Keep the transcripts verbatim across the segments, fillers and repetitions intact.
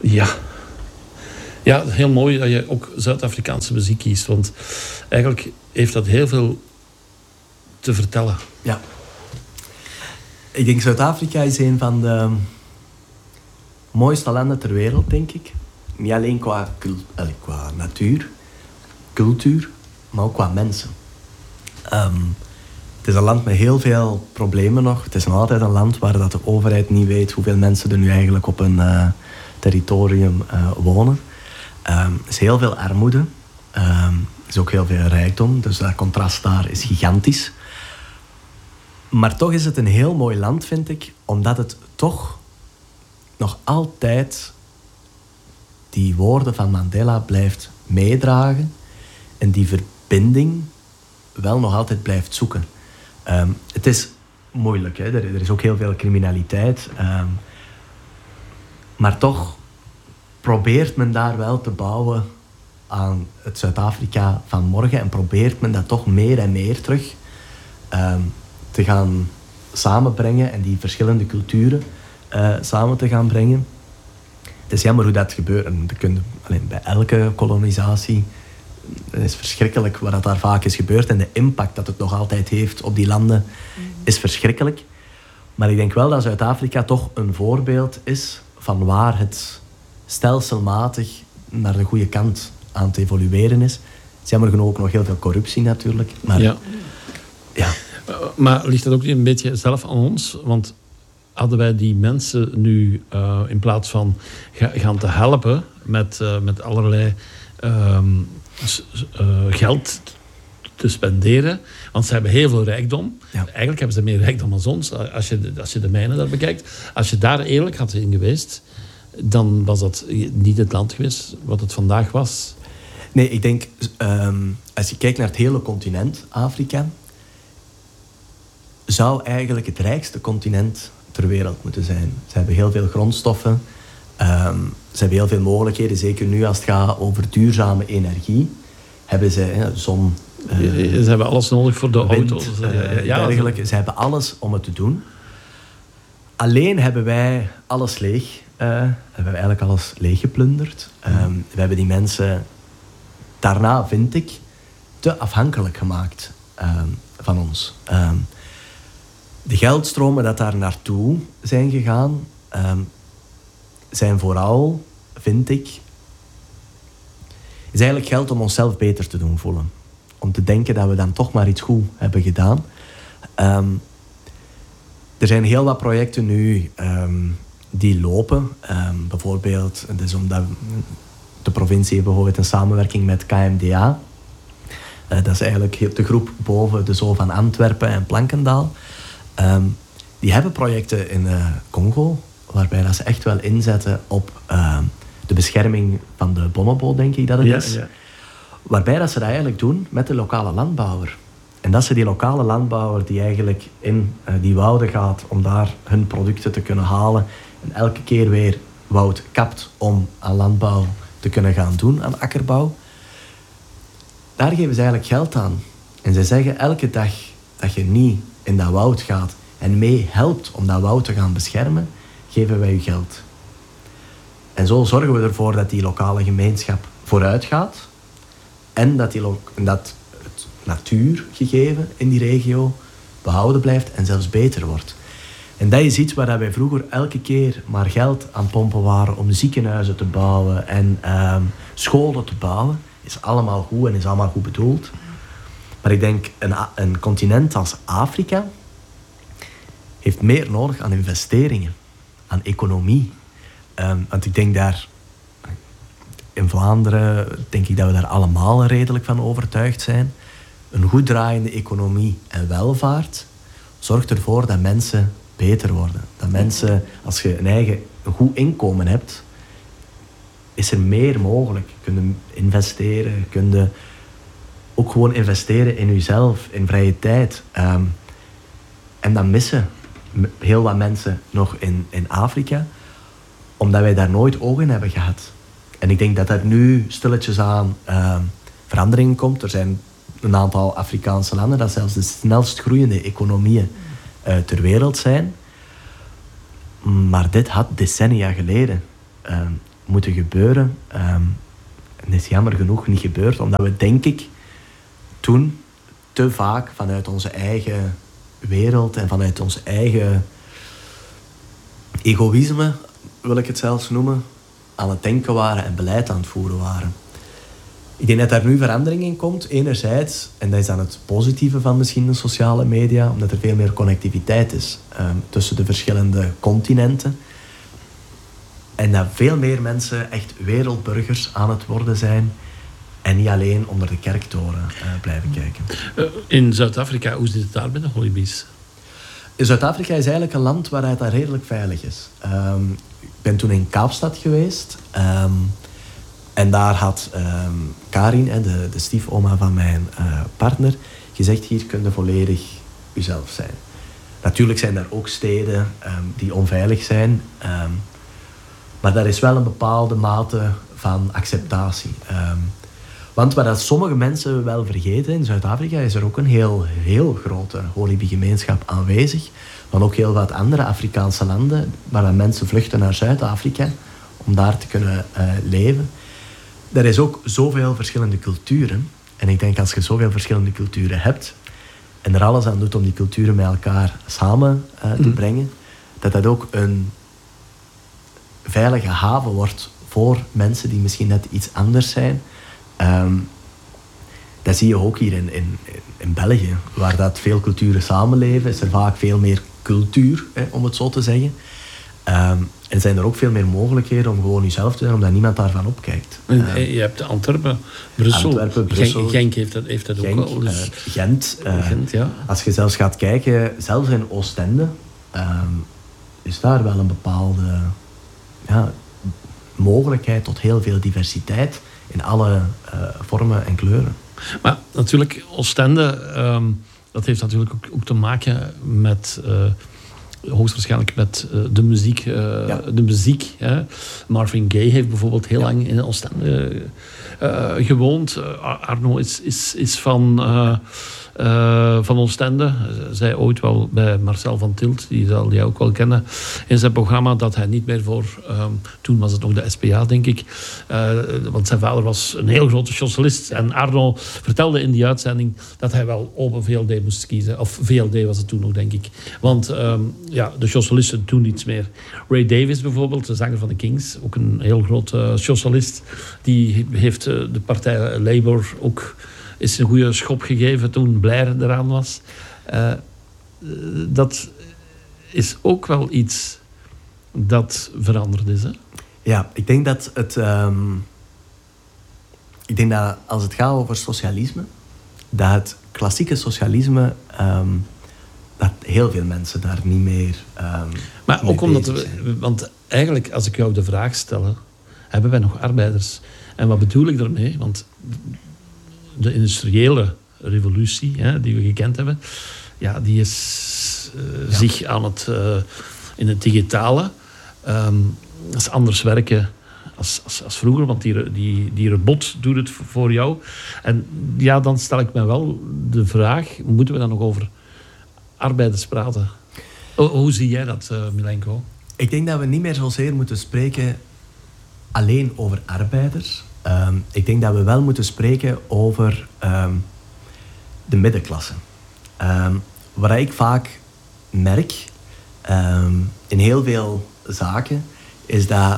Ja. Ja, heel mooi dat je ook Zuid-Afrikaanse muziek kiest. Want eigenlijk heeft dat heel veel te vertellen. Ja. Ik denk Zuid-Afrika is een van de mooiste landen ter wereld, denk ik. Niet alleen qua, qua natuur, cultuur, maar ook qua mensen. Um, het is een land met heel veel problemen nog. Het is nog altijd een land waar dat de overheid niet weet hoeveel mensen er nu eigenlijk op een uh, territorium uh, wonen. Um, er is heel veel armoede. Um, er is ook heel veel rijkdom. Dus dat contrast daar is gigantisch. Maar toch is het een heel mooi land, vind ik. Omdat het toch nog altijd die woorden van Mandela blijft meedragen. En die verbinding wel nog altijd blijft zoeken. Um, het is moeilijk, hè? Er, er is ook heel veel criminaliteit. Um, maar toch probeert men daar wel te bouwen aan het Zuid-Afrika van morgen. En probeert men dat toch meer en meer terug um, te gaan samenbrengen. En die verschillende culturen uh, samen te gaan brengen. Het is jammer hoe dat gebeurt. En dat kun je, alleen bij elke kolonisatie... Het is verschrikkelijk wat dat daar vaak is gebeurd. En de impact dat het nog altijd heeft op die landen is verschrikkelijk. Maar ik denk wel dat Zuid-Afrika toch een voorbeeld is van waar het stelselmatig naar de goede kant aan te evolueren is. Het is jammer genoeg ook nog heel veel corruptie natuurlijk. Maar, ja. Ja. Maar ligt dat ook niet een beetje zelf aan ons? Want hadden wij die mensen nu uh, in plaats van ga, gaan te helpen met, uh, met allerlei... Um, Uh, geld te spenderen. Want ze hebben heel veel rijkdom. Ja. Eigenlijk hebben ze meer rijkdom dan ons. Als je, als je de mijnen daar bekijkt. Als je daar eerlijk had in geweest, dan was dat niet het land geweest wat het vandaag was. Nee, ik denk... Um, als je kijkt naar het hele continent, Afrika, zou eigenlijk het rijkste continent ter wereld moeten zijn. Ze hebben heel veel grondstoffen. Um, ze hebben heel veel mogelijkheden, zeker nu als het gaat over duurzame energie. Hebben ze hè, zon... Uh, ze hebben alles nodig voor de wind, auto's. Uh, ja, dergelijke. Ze hebben alles om het te doen. Alleen hebben wij alles leeg. Uh, hebben wij eigenlijk alles leeggeplunderd. Um, we hebben die mensen daarna, vind ik, te afhankelijk gemaakt um, van ons. Um, de geldstromen dat daar naartoe zijn gegaan... Um, zijn vooral, vind ik... is eigenlijk geld om onszelf beter te doen voelen. Om te denken dat we dan toch maar iets goed hebben gedaan. Um, er zijn heel wat projecten nu um, die lopen. Um, bijvoorbeeld, het is omdat de provincie heeft bijvoorbeeld een samenwerking met K M D A. Uh, dat is eigenlijk de groep boven de Zoo van Antwerpen en Plankendaal. Um, die hebben projecten in uh, Congo... waarbij dat ze echt wel inzetten op uh, de bescherming van de bonobo, denk ik dat het ja, is. Ja. Waarbij dat ze dat eigenlijk doen met de lokale landbouwer. En dat ze die lokale landbouwer die eigenlijk in uh, die wouden gaat om daar hun producten te kunnen halen en elke keer weer woud kapt om aan landbouw te kunnen gaan doen, aan akkerbouw. Daar geven ze eigenlijk geld aan. En ze zeggen elke dag dat je niet in dat woud gaat en mee helpt om dat woud te gaan beschermen, geven wij u geld. En zo zorgen we ervoor dat die lokale gemeenschap vooruit gaat en dat, die lo- dat het natuurgegeven in die regio behouden blijft en zelfs beter wordt. En dat is iets waar wij vroeger elke keer maar geld aan pompen waren om ziekenhuizen te bouwen en um, scholen te bouwen. Is allemaal goed en is allemaal goed bedoeld. Maar ik denk, een, een continent als Afrika heeft meer nodig aan investeringen. Aan economie. Um, want ik denk daar... In Vlaanderen denk ik dat we daar allemaal redelijk van overtuigd zijn. Een goed draaiende economie en welvaart zorgt ervoor dat mensen beter worden. Dat mensen, als je een eigen een goed inkomen hebt, is er meer mogelijk. Je kunt investeren, je kunt ook gewoon investeren in jezelf, in vrije tijd. Um, en dat missen heel wat mensen nog in, in Afrika, omdat wij daar nooit oog in hebben gehad. En ik denk dat er nu stilletjes aan uh, verandering komt. Er zijn een aantal Afrikaanse landen dat zelfs de snelst groeiende economieën uh, ter wereld zijn. Maar dit had decennia geleden uh, moeten gebeuren. Um, en dat is jammer genoeg niet gebeurd, omdat we, denk ik, toen te vaak vanuit onze eigen wereld en vanuit ons eigen egoïsme, wil ik het zelfs noemen, aan het denken waren en beleid aan het voeren waren. Ik denk dat daar nu verandering in komt. Enerzijds, en dat is dan het positieve van misschien de sociale media, omdat er veel meer connectiviteit is um, tussen de verschillende continenten. En dat veel meer mensen echt wereldburgers aan het worden zijn en niet alleen onder de kerktoren uh, blijven kijken. Uh, in Zuid-Afrika, hoe zit het daar met de Holibies? Zuid-Afrika is eigenlijk een land waar het daar redelijk veilig is. Um, ik ben toen in Kaapstad geweest. Um, en daar had um, Karin, de, de stiefoma van mijn uh, partner, gezegd, hier kun je volledig jezelf zijn. Natuurlijk zijn er ook steden um, die onveilig zijn. Um, maar daar is wel een bepaalde mate van acceptatie. Um, want wat dat sommige mensen wel vergeten, in Zuid-Afrika is er ook een heel, heel grote Holibi-gemeenschap aanwezig. Van ook heel wat andere Afrikaanse landen, waar dan mensen vluchten naar Zuid-Afrika om daar te kunnen uh, leven. Er is ook zoveel verschillende culturen. En ik denk als je zoveel verschillende culturen hebt en er alles aan doet om die culturen met elkaar samen uh, te mm. brengen, dat dat ook een veilige haven wordt voor mensen die misschien net iets anders zijn. Um, dat zie je ook hier in, in, in België, waar dat veel culturen samenleven, is er vaak veel meer cultuur, hè, om het zo te zeggen. Um, en zijn er ook veel meer mogelijkheden om gewoon jezelf te zijn, omdat niemand daarvan opkijkt. Um, je hebt Antwerpen, Brussel, Antwerpen, Brussel Genk, Genk heeft dat, heeft dat Genk, ook wel. Dus... Uh, Gent. Uh, Gent ja. Als je zelfs gaat kijken, zelfs in Oostende, um, is daar wel een bepaalde ja, mogelijkheid tot heel veel diversiteit in alle uh, vormen en kleuren. Maar natuurlijk, Oostende, um, dat heeft natuurlijk ook, ook te maken met... Uh, hoogstwaarschijnlijk met uh, de muziek. Uh, ja. de muziek hè. Marvin Gaye heeft bijvoorbeeld heel ja. lang in Oostende uh, gewoond. Uh, Arno is, is, is van, uh, uh, van Oostende. Zij ooit wel bij Marcel van Tilt, die zal jij ook wel kennen, in zijn programma, dat hij niet meer voor... Um, toen was het nog de S P A, denk ik. Uh, want zijn vader was een heel grote socialist. En Arno vertelde in die uitzending dat hij wel Open V L D moest kiezen. Of V L D was het toen nog, denk ik. Want... Um, ja, de socialisten doen niets meer. Ray Davies bijvoorbeeld, de zanger van de Kings, ook een heel groot uh, socialist, die heeft uh, de partij Labour ook is een goede schop gegeven toen Blair eraan was. Uh, dat is ook wel iets dat veranderd is, hè? Ja, ik denk dat het... Um, ik denk dat als het gaat over socialisme, dat het klassieke socialisme... Um, dat heel veel mensen daar niet meer um, Maar ook omdat we, want eigenlijk, als ik jou de vraag stel, hebben wij nog arbeiders? En wat bedoel ik daarmee? Want de industriële revolutie, hè, die we gekend hebben, ja, die is uh, ja. zich aan het uh, in het digitale. Um, dat is anders werken als, als, als vroeger, want die, die, die robot doet het voor jou. En ja, dan stel ik me wel de vraag, moeten we dan nog over arbeiders praten? Hoe, hoe zie jij dat, uh, Milenko? Ik denk dat we niet meer zozeer moeten spreken alleen over arbeiders. Um, ik denk dat we wel moeten spreken over um, de middenklasse. Um, wat ik vaak merk um, in heel veel zaken, is dat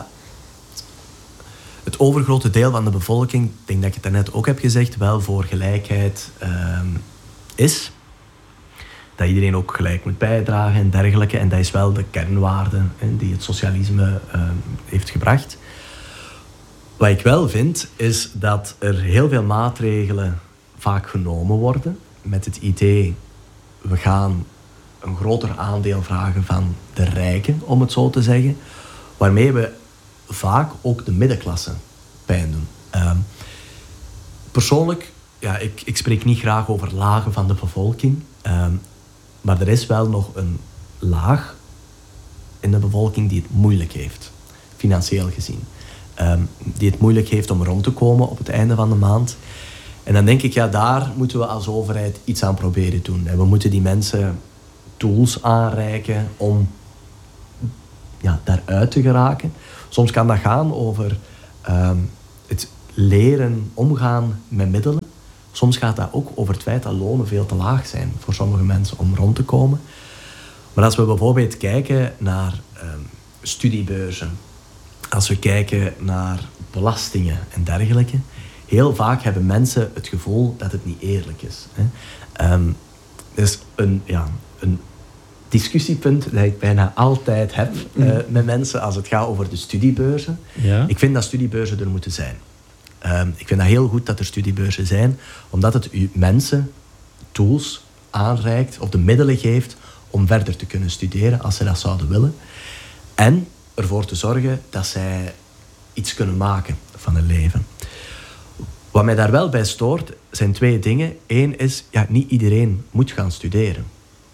het overgrote deel van de bevolking, ik denk dat ik het daarnet ook heb gezegd, wel voor gelijkheid um, is. Dat iedereen ook gelijk moet bijdragen en dergelijke. En dat is wel de kernwaarde hè, die het socialisme uh, heeft gebracht. Wat ik wel vind, is dat er heel veel maatregelen vaak genomen worden. Met het idee, we gaan een groter aandeel vragen van de rijken, om het zo te zeggen. Waarmee we vaak ook de middenklasse pijn doen. Uh, persoonlijk, ja, ik, ik spreek niet graag over lagen van de bevolking. Uh, Maar er is wel nog een laag in de bevolking die het moeilijk heeft, financieel gezien. Um, die het moeilijk heeft om rond te komen op het einde van de maand. En dan denk ik, ja, daar moeten we als overheid iets aan proberen doen. En we moeten die mensen tools aanreiken om ja, daaruit te geraken. Soms kan dat gaan over um, het leren omgaan met middelen. Soms gaat dat ook over het feit dat lonen veel te laag zijn voor sommige mensen om rond te komen. Maar als we bijvoorbeeld kijken naar um, studiebeurzen, als we kijken naar belastingen en dergelijke, heel vaak hebben mensen het gevoel dat het niet eerlijk is. Hè. Um, dus een, ja, een discussiepunt dat ik bijna altijd heb uh, met mensen als het gaat over de studiebeurzen. Ja. Ik vind dat studiebeurzen er moeten zijn. Um, ik vind dat heel goed dat er studiebeurzen zijn, omdat het u mensen tools aanreikt of de middelen geeft om verder te kunnen studeren als ze dat zouden willen. En ervoor te zorgen dat zij iets kunnen maken van hun leven. Wat mij daar wel bij stoort, zijn twee dingen. Eén is, ja, niet iedereen moet gaan studeren.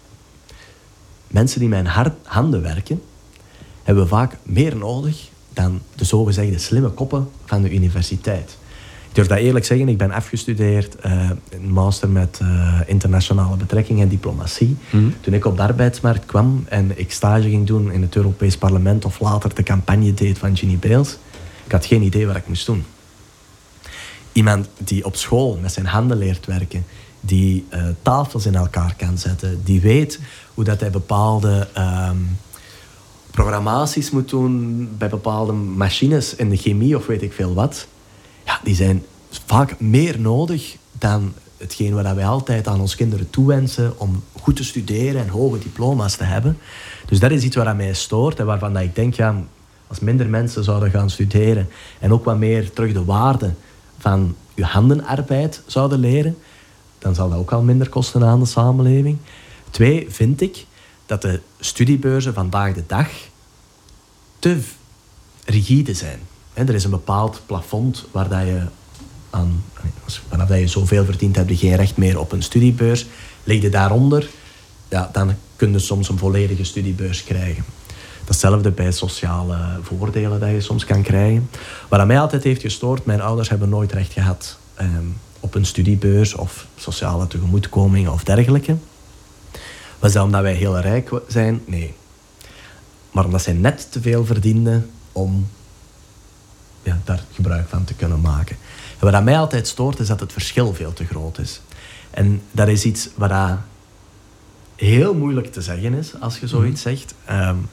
Mensen die met hun hard, handen werken, hebben vaak meer nodig dan de zogezegde slimme koppen van de universiteit. Ik durf dat eerlijk zeggen, ik ben afgestudeerd, uh, een master met uh, internationale betrekkingen en diplomatie. Mm-hmm. Toen ik op de arbeidsmarkt kwam en ik stage ging doen in het Europees Parlement of later de campagne deed van Ginny Beels, ik had geen idee wat ik moest doen. Iemand die op school met zijn handen leert werken, die uh, tafels in elkaar kan zetten, die weet hoe dat hij bepaalde um, programmaties moet doen bij bepaalde machines in de chemie of weet ik veel wat. Ja, die zijn vaak meer nodig dan hetgeen wat wij altijd aan onze kinderen toewensen om goed te studeren en hoge diploma's te hebben. Dus dat is iets wat aan mij stoort en waarvan ik denk, ja, als minder mensen zouden gaan studeren en ook wat meer terug de waarde van je handenarbeid zouden leren, dan zal dat ook al minder kosten aan de samenleving. Twee, vind ik dat de studiebeurzen vandaag de dag te rigide zijn. He, er is een bepaald plafond waar dat je aan, vanaf dat je zoveel verdient, heb je geen recht meer op een studiebeurs. Lig je daaronder, ja, dan kun je soms een volledige studiebeurs krijgen. Datzelfde bij sociale voordelen dat je soms kan krijgen. Wat aan mij altijd heeft gestoord, mijn ouders hebben nooit recht gehad um, op een studiebeurs of sociale tegemoetkoming of dergelijke. Was dat omdat wij heel rijk zijn? Nee. Maar omdat zij net te veel verdienden om ja, daar gebruik van te kunnen maken. En wat aan mij altijd stoort, is dat het verschil veel te groot is. En dat is iets wat heel moeilijk te zeggen is, als je zoiets mm-hmm. zegt. Um,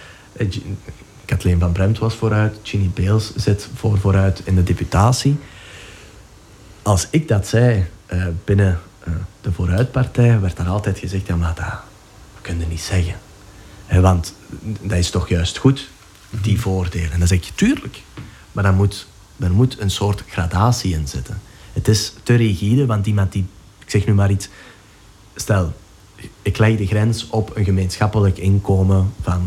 Kathleen van Bremt was vooruit, Ginny Beels zit voor vooruit in de deputatie. Als ik dat zei uh, binnen uh, de vooruitpartij, werd er altijd gezegd, ja, maar dat kun je niet zeggen. He, want dat is toch juist goed, die voordelen. En dan zeg ik, tuurlijk. Maar dan moet, er moet een soort gradatie in zitten. Het is te rigide, want iemand die, ik zeg nu maar iets, stel, ik leg de grens op een gemeenschappelijk inkomen van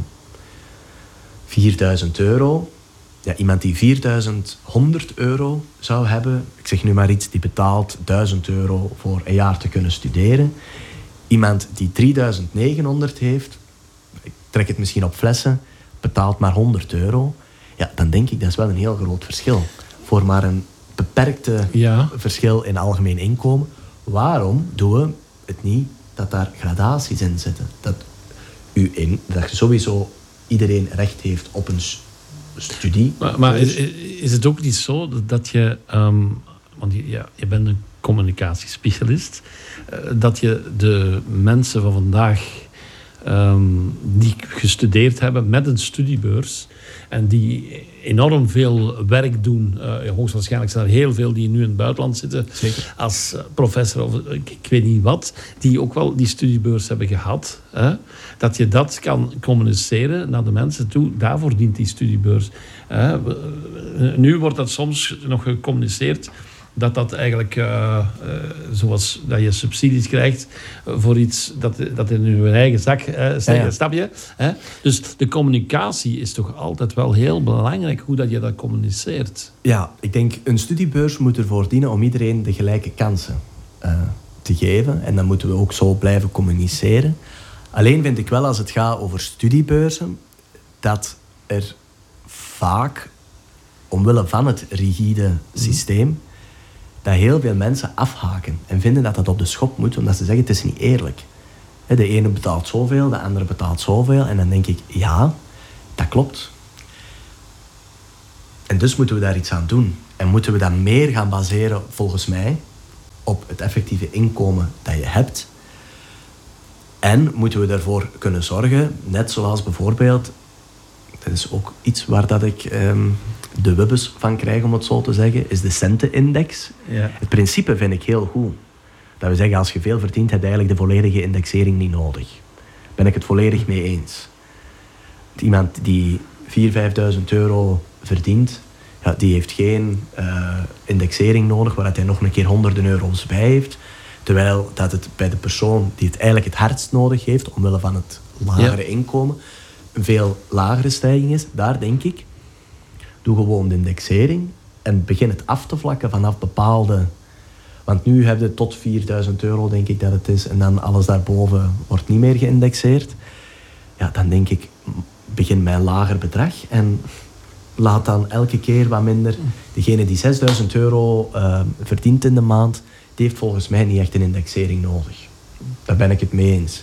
vierduizend euro. Ja, iemand die vierduizend honderd euro zou hebben, ik zeg nu maar iets, die betaalt duizend euro voor een jaar te kunnen studeren. Iemand die drieduizend negenhonderd heeft, ik trek het misschien op flessen, betaalt maar honderd euro. Ja, dan denk ik, dat is wel een heel groot verschil. Voor maar een beperkte ja. verschil in algemeen inkomen. Waarom doen we het niet dat daar gradaties in zitten? Dat, u in, dat je sowieso iedereen recht heeft op een studie. Maar, maar is, is het ook niet zo dat je... Um, want je, ja, je bent een communicatiespecialist. Uh, dat je de mensen van vandaag... Um, die gestudeerd hebben met een studiebeurs en die enorm veel werk doen. Uh, hoogstwaarschijnlijk zijn er heel veel die nu in het buitenland zitten. Zeker. Als professor of ik, ik weet niet wat, die ook wel die studiebeurs hebben gehad. Hè? Dat je dat kan communiceren naar de mensen toe. Daarvoor dient die studiebeurs. Hè? Nu wordt dat soms nog gecommuniceerd dat dat eigenlijk, uh, uh, zoals dat je subsidies krijgt voor iets dat, dat in je eigen zak uh, steekt, ja, ja. Snap je? Hè? Dus de communicatie is toch altijd wel heel belangrijk, hoe dat je dat communiceert. Ja, ik denk een studiebeurs moet ervoor dienen om iedereen de gelijke kansen uh, te geven. En dan moeten we ook zo blijven communiceren. Alleen vind ik wel, als het gaat over studiebeurzen, dat er vaak, omwille van het rigide systeem, mm. dat heel veel mensen afhaken en vinden dat dat op de schop moet, omdat ze zeggen, het is niet eerlijk. De ene betaalt zoveel, de andere betaalt zoveel. En dan denk ik, ja, Dat klopt. En dus moeten we daar iets aan doen. En moeten we dat meer gaan baseren, volgens mij, op het effectieve inkomen dat je hebt. En moeten we ervoor kunnen zorgen, net zoals bijvoorbeeld, dat is ook iets waar dat ik um, de wubbes van krijg, om het zo te zeggen, is de centenindex. Ja. Het principe vind ik heel goed. Dat we zeggen, als je veel verdient, heb je eigenlijk de volledige indexering niet nodig. Daar ben ik het volledig mee eens. Iemand die vierduizend, vijfduizend euro verdient, ja, die heeft geen uh, indexering nodig, waar hij nog een keer honderden euro's bij heeft. Terwijl dat het bij de persoon die het eigenlijk het hardst nodig heeft, omwille van het lagere ja. inkomen, een veel lagere stijging is. Daar denk ik, doe gewoon de indexering en begin het af te vlakken vanaf bepaalde... Want nu heb je tot vierduizend euro, denk ik dat het is, en dan alles daarboven wordt niet meer geïndexeerd. Ja, dan denk ik, begin met een lager bedrag en laat dan elke keer wat minder. Degene die zesduizend euro uh, verdient in de maand, die heeft volgens mij niet echt een indexering nodig. Daar ben ik het mee eens.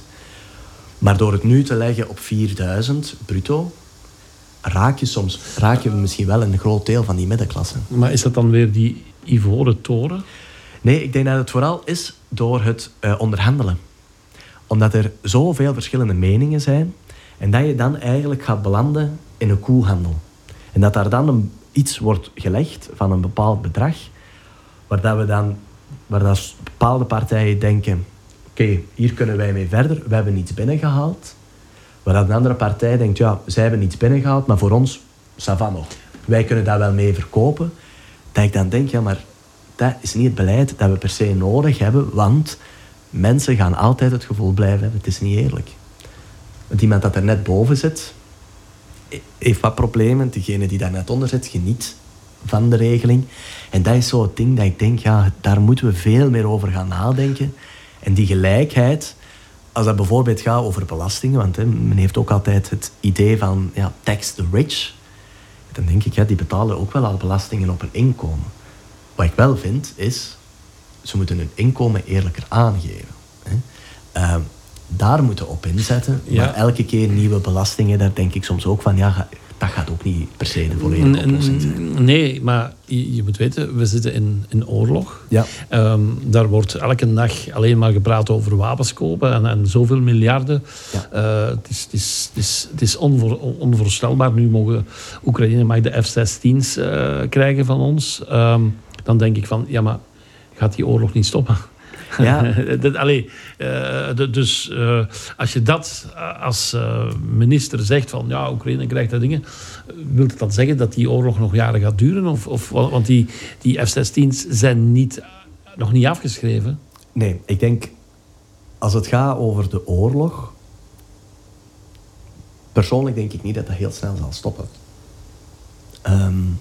Maar door het nu te leggen op vierduizend bruto, raak je soms, raak je misschien wel een groot deel van die middenklasse. Maar is dat dan weer die ivoren toren? Nee, ik denk dat het vooral is door het uh, onderhandelen. Omdat er zoveel verschillende meningen zijn en dat je dan eigenlijk gaat belanden in een koehandel. En dat daar dan een, iets wordt gelegd van een bepaald bedrag, waar dat we dan, waar dat bepaalde partijen denken, oké, okay, hier kunnen wij mee verder, we hebben iets binnengehaald. Waar dat een andere partij denkt, ja, zij hebben iets binnengehaald, maar voor ons, ça va nog. Wij kunnen daar wel mee verkopen. Dat ik dan denk, ja, maar dat is niet het beleid dat we per se nodig hebben, want mensen gaan altijd het gevoel blijven hebben, het is niet eerlijk. Want iemand dat er net boven zit, heeft wat problemen. Degene die daar net onder zit, geniet van de regeling. En dat is zo het ding dat ik denk, ja, daar moeten we veel meer over gaan nadenken. En die gelijkheid, als dat bijvoorbeeld gaat over belastingen, want hè, men heeft ook altijd het idee van ja, tax the rich, dan denk ik, ja, die betalen ook wel al belastingen op hun inkomen. Wat ik wel vind, is, ze moeten hun inkomen eerlijker aangeven. Hè. Uh, daar moeten we op inzetten. Ja. Maar elke keer nieuwe belastingen, daar denk ik soms ook van, ja, dat gaat ook niet per se de volledige oplossing zijn. Nee, maar je, je moet weten, we zitten in, in oorlog. Ja. Um, daar wordt elke dag alleen maar gepraat over wapens kopen en, en zoveel miljarden. Ja. Uh, het is, het is, het is, het is onvoor, onvoorstelbaar. Nu mogen Oekraïne mag de F zestien's uh, krijgen van ons. Um, dan denk ik van, ja, maar gaat die oorlog niet stoppen? Ja. dat, allee, uh, de, dus uh, als je dat uh, als uh, minister zegt van ja, Oekraïne krijgt dat dingen, wil het dan zeggen dat die oorlog nog jaren gaat duren? Of, of, want die, die F zestien's zijn niet, nog niet afgeschreven. Nee, ik denk, als het gaat over de oorlog, persoonlijk denk ik niet dat dat heel snel zal stoppen. Um,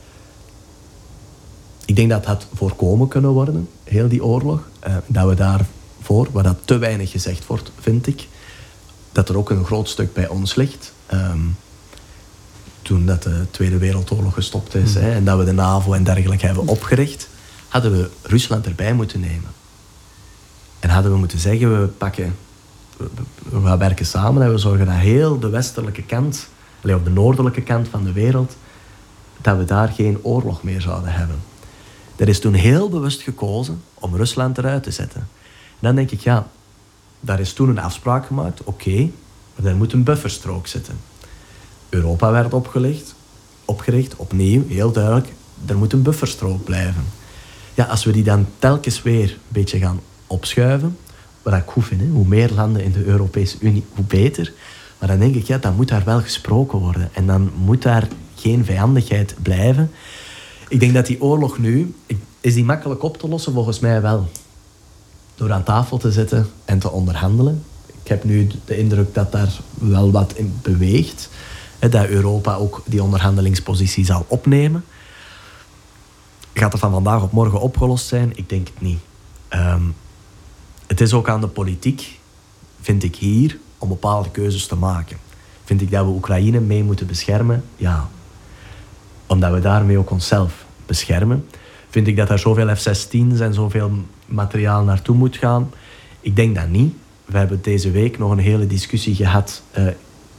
Ik denk dat het voorkomen kunnen worden, heel die oorlog. Uh, dat we daarvoor, waar dat te weinig gezegd wordt, vind ik, dat er ook een groot stuk bij ons ligt. Um, toen dat de Tweede Wereldoorlog gestopt is mm. hè, en dat we de NAVO en dergelijke hebben opgericht, hadden we Rusland erbij moeten nemen. En hadden we moeten zeggen, we pakken, we, we gaan werken samen en we zorgen dat heel de westelijke kant, of de noordelijke kant van de wereld, dat we daar geen oorlog meer zouden hebben. Er is toen heel bewust gekozen om Rusland eruit te zetten. En dan denk ik, ja, daar is toen een afspraak gemaakt. Oké, okay, maar daar moet een bufferstrook zitten. Europa werd opgericht, opgericht, opnieuw, heel duidelijk. Er moet een bufferstrook blijven. Ja, als we die dan telkens weer een beetje gaan opschuiven, wat ik goed vind, hè, hoe meer landen in de Europese Unie, hoe beter. Maar dan denk ik, ja, dan moet daar wel gesproken worden. En dan moet daar geen vijandigheid blijven. Ik denk dat die oorlog nu, is die makkelijk op te lossen? Volgens mij wel. Door aan tafel te zitten en te onderhandelen. Ik heb nu de indruk dat daar wel wat in beweegt. Dat Europa ook die onderhandelingspositie zal opnemen. Gaat het van vandaag op morgen opgelost zijn? Ik denk het niet. Um, het is ook aan de politiek, vind ik hier, om bepaalde keuzes te maken. Vind ik dat we Oekraïne mee moeten beschermen? Ja. Omdat we daarmee ook onszelf beschermen. Vind ik dat er zoveel F zestien's en zoveel materiaal naartoe moet gaan? Ik denk dat niet. We hebben deze week nog een hele discussie gehad uh,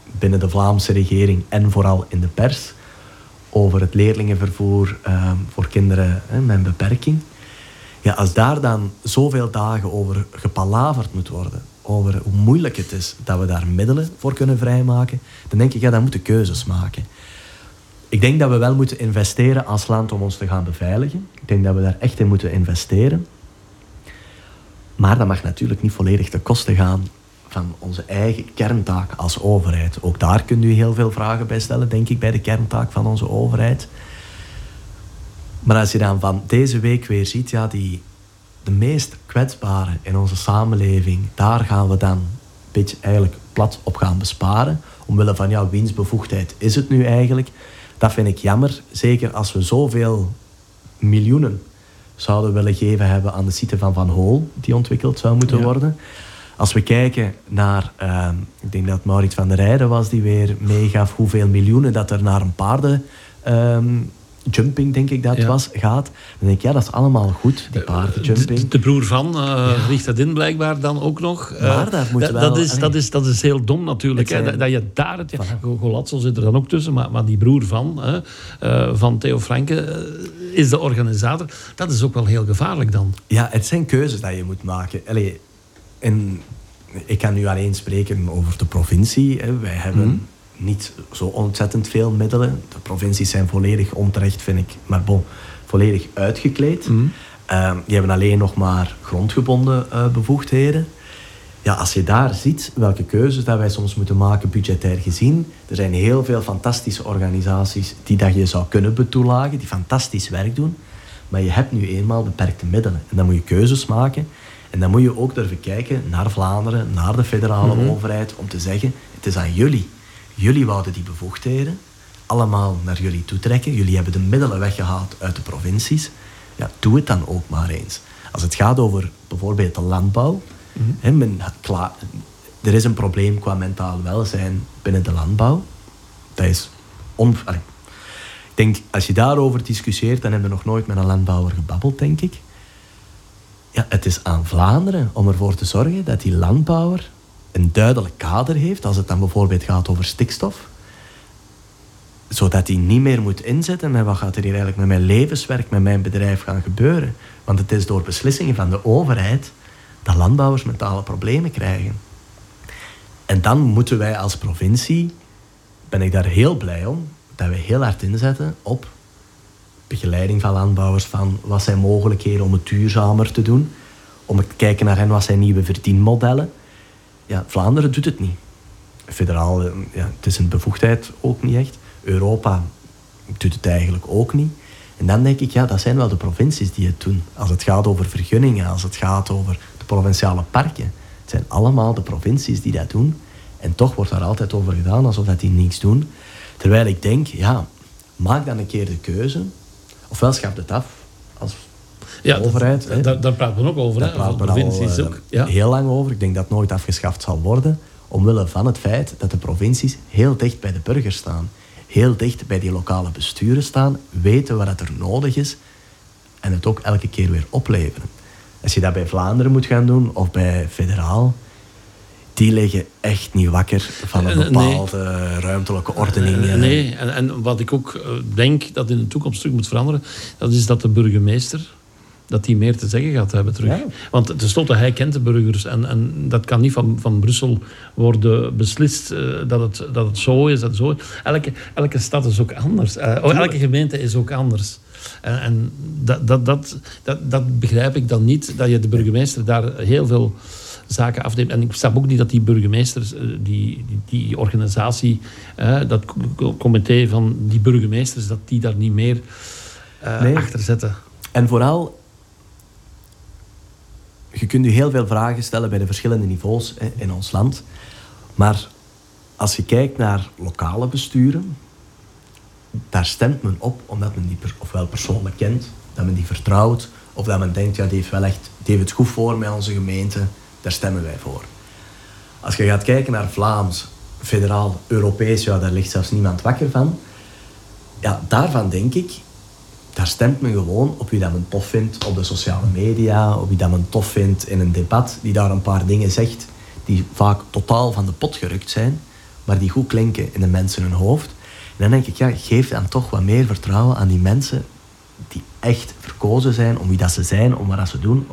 binnen de Vlaamse regering en vooral in de pers over het leerlingenvervoer uh, voor kinderen uh, met een beperking. Ja, als daar dan zoveel dagen over gepalaverd moet worden, over hoe moeilijk het is dat we daar middelen voor kunnen vrijmaken, dan denk ik, ja, dan moeten we keuzes maken. Ik denk dat we wel moeten investeren als land om ons te gaan beveiligen. Ik denk dat we daar echt in moeten investeren. Maar dat mag natuurlijk niet volledig ten koste gaan van onze eigen kerntaak als overheid. Ook daar kunt u heel veel vragen bij stellen, denk ik, bij de kerntaak van onze overheid. Maar als je dan van deze week weer ziet, ja, die, de meest kwetsbaren in onze samenleving, daar gaan we dan een beetje eigenlijk plat op gaan besparen. Omwille van, ja, wiens bevoegdheid is het nu eigenlijk? Dat vind ik jammer. Zeker als we zoveel miljoenen zouden willen geven hebben aan de site van Van Hool, die ontwikkeld zou moeten ja. worden. Als we kijken naar, uh, ik denk dat Maurits van der Rijden was die weer meegaf hoeveel miljoenen dat er naar een paarden... Um, jumping, denk ik dat ja. was, gaat. Dan denk ik, ja, dat is allemaal goed, die paardenjumping. De, de broer van uh, ja. richt dat in blijkbaar dan ook nog. Maar daar moet da, wel... Dat is, dat, is, dat is heel dom natuurlijk. Zijn, hè, dat, dat je daar... Het, ja, Golatzel zit er dan ook tussen, maar, maar die broer van, hè, uh, van Theo Franke, uh, is de organisator. Dat is ook wel heel gevaarlijk dan. Ja, het zijn keuzes dat je moet maken. Allee, en ik kan nu alleen spreken over de provincie. Hè. Wij hebben... Mm. niet zo ontzettend veel middelen. De provincies zijn volledig onterecht, vind ik, maar bon, volledig uitgekleed. Mm. Uh, die hebben alleen nog maar grondgebonden uh, bevoegdheden. Ja, als je daar ziet welke keuzes dat wij soms moeten maken, budgetair gezien, er zijn heel veel fantastische organisaties die dat je zou kunnen betoelagen, die fantastisch werk doen, maar je hebt nu eenmaal beperkte middelen. En dan moet je keuzes maken. En dan moet je ook durven kijken naar Vlaanderen, naar de federale mm-hmm. overheid, om te zeggen, het is aan jullie. Jullie wouden die bevoegdheden allemaal naar jullie toetrekken. Jullie hebben de middelen weggehaald uit de provincies. Ja, doe het dan ook maar eens. Als het gaat over bijvoorbeeld de landbouw. Mm-hmm. Hè, men, klaar, er is een probleem qua mentaal welzijn binnen de landbouw. Dat is on... Allee. Ik denk, als je daarover discussieert, dan hebben we nog nooit met een landbouwer gebabbeld, denk ik. Ja, het is aan Vlaanderen om ervoor te zorgen dat die landbouwer een duidelijk kader heeft, als het dan bijvoorbeeld gaat over stikstof, zodat hij niet meer moet inzetten met wat gaat er hier eigenlijk met mijn levenswerk, met mijn bedrijf gaan gebeuren. Want het is door beslissingen van de overheid dat landbouwers mentale problemen krijgen. En dan moeten wij als provincie, ben ik daar heel blij om, dat we heel hard inzetten op begeleiding van landbouwers, van wat zijn mogelijkheden om het duurzamer te doen, om te kijken naar hen, wat zijn nieuwe verdienmodellen. Ja, Vlaanderen doet het niet. Federaal, ja, het is een bevoegdheid ook niet echt. Europa doet het eigenlijk ook niet. En dan denk ik, ja, dat zijn wel de provincies die het doen. Als het gaat over vergunningen, als het gaat over de provinciale parken. Het zijn allemaal de provincies die dat doen. En toch wordt daar altijd over gedaan alsof dat die niks doen. Terwijl ik denk, ja, maak dan een keer de keuze. Ofwel schaf het af als ja, overheid. Dat, daar, daar praten we ook over. Daar hè, praten we provincies al, ook. Ja. heel lang over. Ik denk dat het nooit afgeschaft zal worden. Omwille van het feit dat de provincies heel dicht bij de burgers staan. Heel dicht bij die lokale besturen staan. Weten wat er nodig is. En het ook elke keer weer opleveren. Als je dat bij Vlaanderen moet gaan doen, of bij federaal, die liggen echt niet wakker van een bepaalde nee. ruimtelijke ordening. Uh, nee, en, en wat ik ook denk dat in de toekomst terug moet veranderen, dat is dat de burgemeester, dat die meer te zeggen gaat hebben terug. Ja. Want tenslotte, hij kent de burgers en, en dat kan niet van, van Brussel worden beslist uh, dat, het, dat het zo is, dat het zo is. Elke, elke stad is ook anders. Uh, oh, elke gemeente is ook anders. En, en dat, dat, dat, dat, dat begrijp ik dan niet, dat je de burgemeester daar heel veel zaken afneemt. En ik snap ook niet dat die burgemeesters, die, die, die organisatie, uh, dat comité van die burgemeesters, dat die daar niet meer uh, nee. achter zetten. En vooral, je kunt je heel veel vragen stellen bij de verschillende niveaus hè, in ons land. Maar als je kijkt naar lokale besturen, daar stemt men op omdat men die per, ofwel persoonlijk kent, dat men die vertrouwt, of dat men denkt, ja, die heeft wel echt, die heeft het goed voor met onze gemeente, daar stemmen wij voor. Als je gaat kijken naar Vlaams, federaal, Europees, ja, daar ligt zelfs niemand wakker van. Ja, daarvan denk ik, daar stemt men gewoon op wie dat men tof vindt op de sociale media, op wie dat men tof vindt in een debat, die daar een paar dingen zegt die vaak totaal van de pot gerukt zijn. maar die goed klinken in de mensen hun hoofd. En dan denk ik, ja, geef dan toch wat meer vertrouwen aan die mensen die echt verkozen zijn om wie dat ze zijn, om wat dat ze doen,